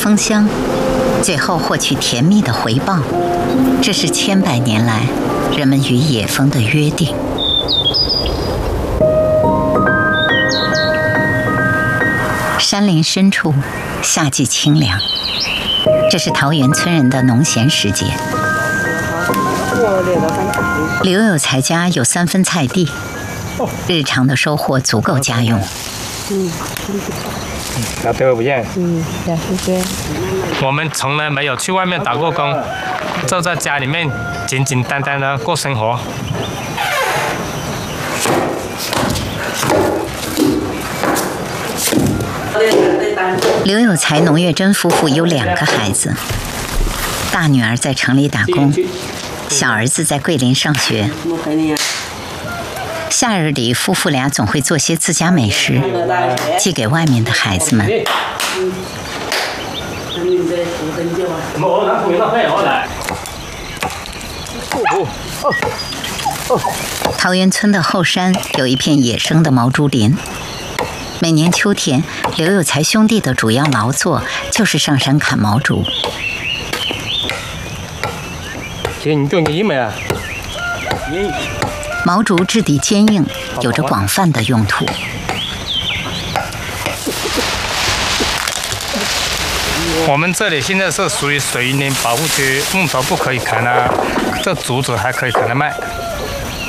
蜂箱，最后获取甜蜜的回报。这是千百年来人们与野蜂的约定。山林深处，夏季清凉。这是桃源村人的农闲时节。刘有才家有3分菜地，日常的收获足够家用。 老对不厌。 谢谢。 我们从来没有去外面打过工，就在家里面简简单单的过生活。 刘有才、农月珍夫妇有2个孩子，大女儿在城里打工，小儿子在桂林上学。夏日里，夫妇俩总会做些自家美食，寄给外面的孩子们。桃源村的后山有一片野生的毛竹林。每年秋天，刘有才兄弟的主要劳作就是上山砍毛竹。 你做你们啊？ 毛竹质地坚硬，有着广泛的用途。 我们这里现在是属于水林保护区，木头不可以砍啊，这竹子还可以砍来卖。